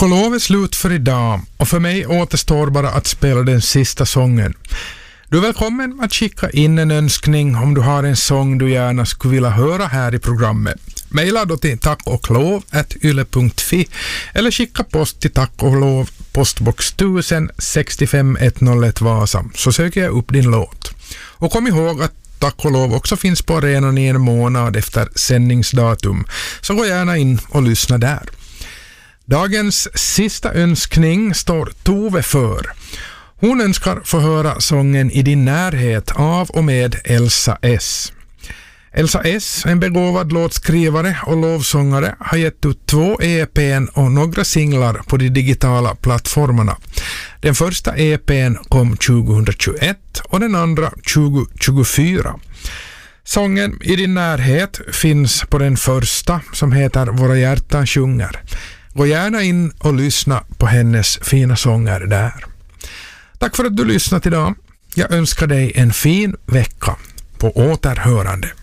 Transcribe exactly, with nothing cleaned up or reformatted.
Tack och lov är slut för idag och för mig återstår bara att spela den sista sången. Du är välkommen att skicka in en önskning om du har en sång du gärna skulle vilja höra här i programmet. Maila då till tackoglov at yle punkt fi eller skicka post till Tack och lov postbox tusen sextiofem etthundraett Vasa, så söker jag upp din låt. Och kom ihåg att Tack och lov också finns på arenan i en månad efter sändningsdatum, så gå gärna in och lyssna där. Dagens sista önskning står Tove för. Hon önskar få höra sången I din närhet av och med Elsa S. Elsa S, en begåvad låtskrivare och lovsångare, har gett ut två E P:n och några singlar på de digitala plattformarna. Den första E P:n kom tjugohundratjugoett och den andra tjugohundratjugofyra. Sången I din närhet finns på den första, som heter Våra hjärtan sjunger. Gå gärna in och lyssna på hennes fina sånger där. Tack för att du lyssnat idag. Jag önskar dig en fin vecka. På återhörande.